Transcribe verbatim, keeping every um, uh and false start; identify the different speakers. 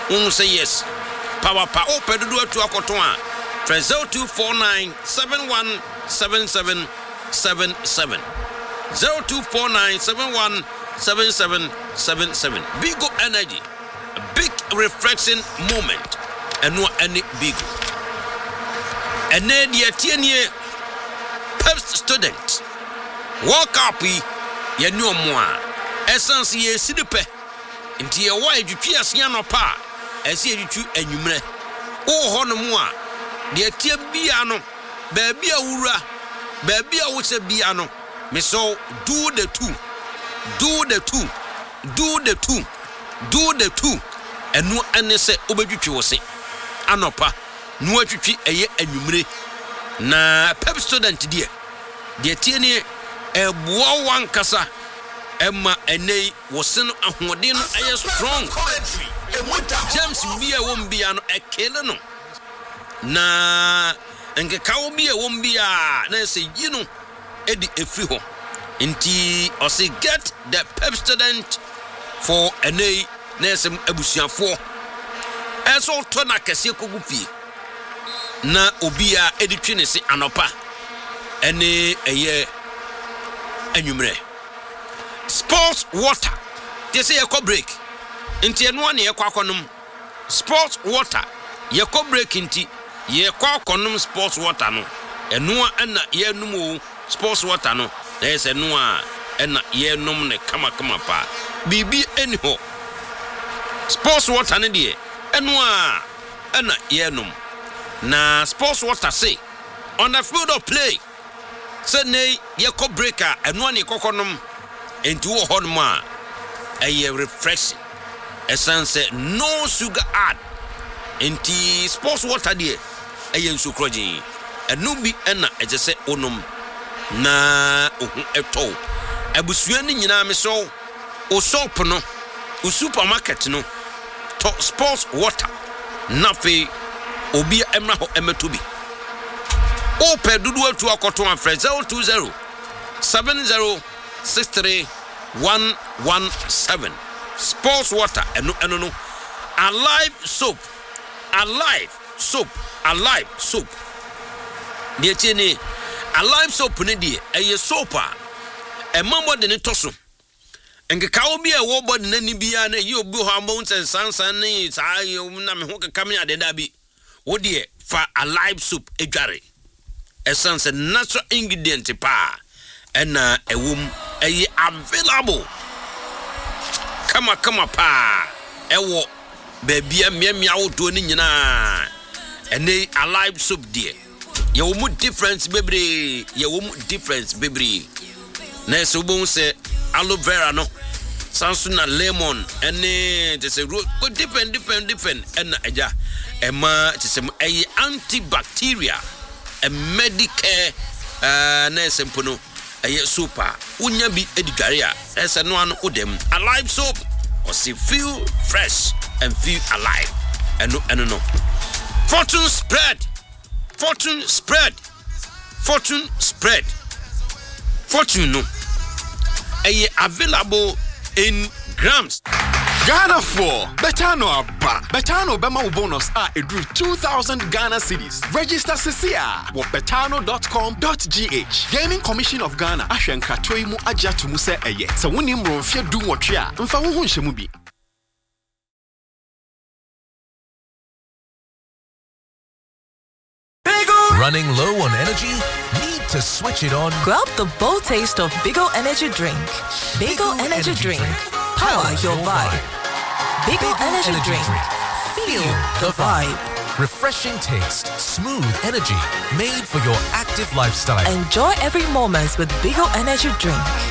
Speaker 1: Un say yes. Power pa o pedudu atu akoto a. zero two four nine seven one seven seven seven seven. zero two four nine seven one seven seven seven seven. Bigo Energy. A big refreshing moment. And no any big. And then the Etienne Pepsi student. Walk up ye no more. Essence ye sidipe. Inti ye wa edutwi asia no pa. Esi edutwi anwumre. O ho no mu a de atie bia no ba bia wura ba bia wo se bia no me so do the two do the two do the two do the two enu ane se obedwitwi wo se anopa nu atwitwi eye anwumre na pep student die de atie ne ebuo wan kasa Emma enei wose no ahoden no aye strong James bia wo mbia no ekele no na nke kawo bia wo mbia na se yi no edi efri ho nti o se get the pep student for enei na se abusuafo eso to na kase kogu pie na obia edi twene se anopa ene eye anwumre sports water they say eco break nti eno na ekwa akonum sports water ye ko break nti ye kwa akonum sports water no eno na ye num o sports water no na ye se no a ena ye num ne kama kama pa bibi eniho sports water ne de eno a ena ye num na sports water say on the field of play say ne ye ko breaker eno na ekokonum enti wo hon ma a refreshing essence no sugar add enti sports water there ayen sukroji enu bi ena eje se onum na ohun eto abusua ni nyina me so o shop no o supermarket no to sports water na fe obi emra ho emeto bi o pedudu atu akoto afre zero two zero seven zero six three one one seven. Sports water eno eno no alive soap alive soap alive soap de tiene alive soap ne de eye soap a e mambo de ne toso enke kawo bi e wo body na ni bia na yi obi ho amount sansan ne sa na me ho kaka me adeda bi wo de fa alive soap edware essence natural ingredient pa ena ewum eye available kama kama pa ewo bebia miamia wodo ni nyina ene alive soap die ye wo mu difference bebre ye wo mu difference bebre na so bon se aloe vera no sansu na lemon ene te se go different different different ena eja ema te se eye antibacteria a medical uh na sempono eye super unya bi edidware a ese no an odem alive soap or see feel fresh and feel alive eno eno no fortune spread fortune spread fortune spread fortune no eye available in grams
Speaker 2: Ghana four, Betano Abba. Betano Bema bonus are a drew two thousand Ghana cedis. Register Cecilia with betano dot com dot g h. Gaming Commission of Ghana. Ashen Katoi mu aja to muse eye. So when him ronfia do what ya. Mfa wo hunshemu bi.
Speaker 3: Running low on energy? Need to switch it on?
Speaker 4: Grab the bold taste of Bigo Energy Drink. Bigo Energy, Energy Drink. Drink. Power your vibe. Bigo Energy, Energy Drink. Drink. Feel the vibe.
Speaker 3: Refreshing taste, smooth energy, made for your active lifestyle.
Speaker 4: Enjoy every moment with Bigo Energy Drink.